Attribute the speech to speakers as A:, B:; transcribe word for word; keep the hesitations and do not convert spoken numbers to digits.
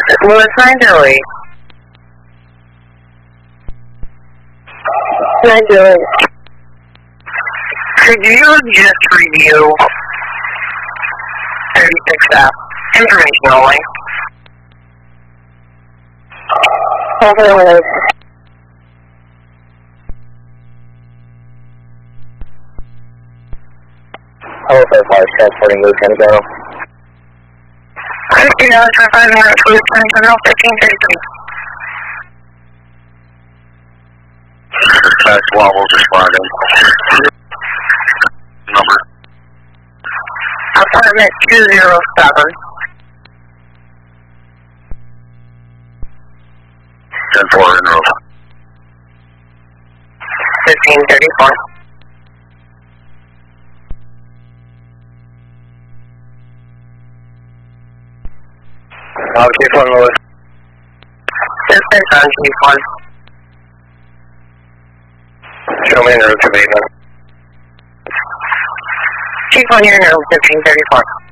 A: Louis nine zero eight. nine zero eight. Could you just review thirty-six F? Information only. Okay, wait.
B: Hello, Firefly, transporting Luke, can I go?
A: fifty dollars for five minutes, Luke, Sentinel fifteen thirty-three.
C: Tax wobbles responding. Number.
A: Apartment two zero seven.
C: ten four in row.
A: fifteen thirty-four.
B: Uh, Chief one, Louis.
A: Distance on Chief one.
B: Show me in route to Bateman.
A: Chief one, you're in room fifteen thirty-four.